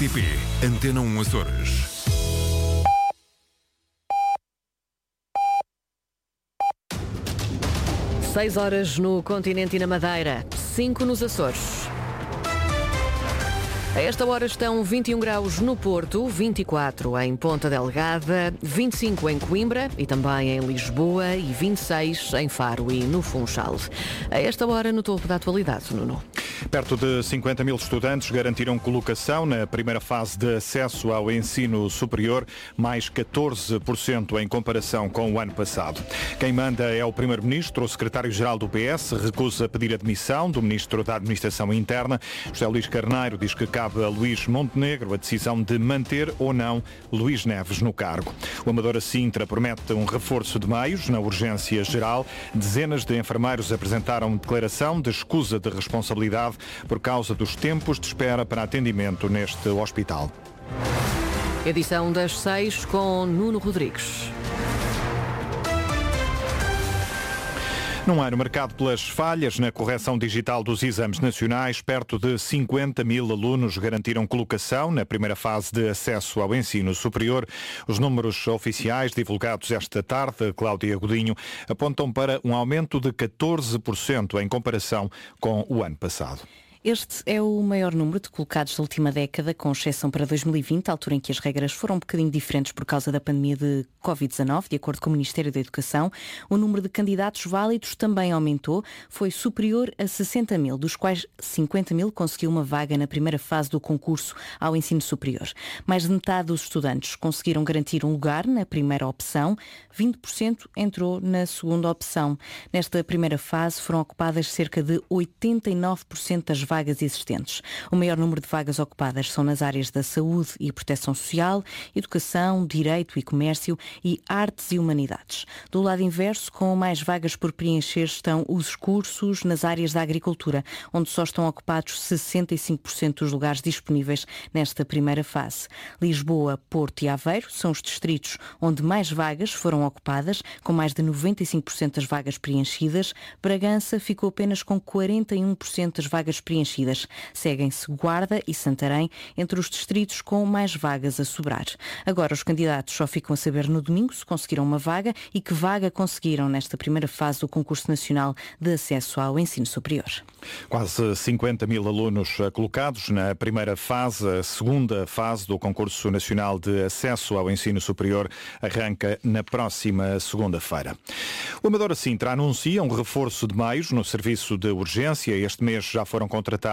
RTP Antena 1 Açores. Seis horas no continente e na Madeira, 5 nos Açores. A esta hora estão 21 graus no Porto, 24 em Ponta Delgada, 25 em Coimbra e também em Lisboa e 26 em Faro e no Funchal. A esta hora no topo da atualidade, Nuno. Perto de 50 mil estudantes garantiram colocação na primeira fase de acesso ao ensino superior, mais 14% em comparação com o ano passado. Quem manda é o Primeiro-Ministro. O Secretário-Geral do PS recusa pedir admissão do Ministro da Administração Interna. José Luís Carneiro diz que cabe a Luís Montenegro a decisão de manter ou não Luís Neves no cargo. O Amadora Sintra promete um reforço de meios na urgência geral. Dezenas de enfermeiros apresentaram declaração de escusa de responsabilidade por causa dos tempos de espera para atendimento neste hospital. Edição das 6 com Nuno Rodrigues. Num ano marcado pelas falhas na correção digital dos exames nacionais, perto de 50 mil alunos garantiram colocação na primeira fase de acesso ao ensino superior. Os números oficiais divulgados esta tarde, Cláudia Godinho, apontam para um aumento de 14% em comparação com o ano passado. Este é o maior número de colocados da última década, com exceção para 2020, a altura em que as regras foram um bocadinho diferentes por causa da pandemia de Covid-19, de acordo com o Ministério da Educação. O número de candidatos válidos também aumentou, foi superior a 60 mil, dos quais 50 mil conseguiu uma vaga na primeira fase do concurso ao ensino superior. Mais de metade dos estudantes conseguiram garantir um lugar na primeira opção, 20% entrou na segunda opção. Nesta primeira fase foram ocupadas cerca de 89% das vagas existentes. O maior número de vagas ocupadas são nas áreas da saúde e proteção social, educação, direito e comércio e artes e humanidades. Do lado inverso, com mais vagas por preencher, estão os cursos nas áreas da agricultura, onde só estão ocupados 65% dos lugares disponíveis nesta primeira fase. Lisboa, Porto e Aveiro são os distritos onde mais vagas foram ocupadas, com mais de 95% das vagas preenchidas. Bragança ficou apenas com 41% das vagas preenchidas. Seguem-se Guarda e Santarém entre os distritos com mais vagas a sobrar. Agora os candidatos só ficam a saber no domingo se conseguiram uma vaga e que vaga conseguiram nesta primeira fase do Concurso Nacional de Acesso ao Ensino Superior. Quase 50 mil alunos colocados na primeira fase. A segunda fase do Concurso Nacional de Acesso ao Ensino Superior arranca na próxima segunda-feira. O Amadora Sintra anuncia um reforço de meios no serviço de urgência. Este mês já foram contratados